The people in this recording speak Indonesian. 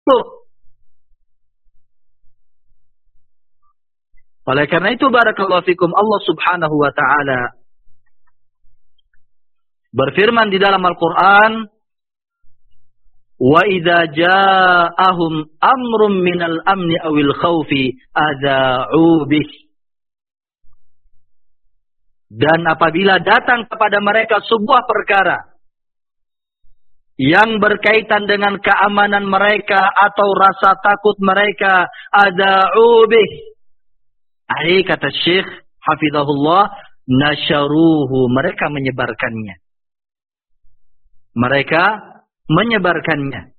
Oleh karena itu barakallahu fikum, Allah Subhanahu wa taala berfirman di dalam Al-Qur'an, "Wa idza ja'ahum amrun minal amni awil khaufi adza'u bih." Dan apabila datang kepada mereka sebuah perkara yang berkaitan dengan keamanan mereka atau rasa takut mereka, adza'u bih. Ai kata Syekh hafizahullah, nasyaruhu, mereka menyebarkannya. Mereka menyebarkannya.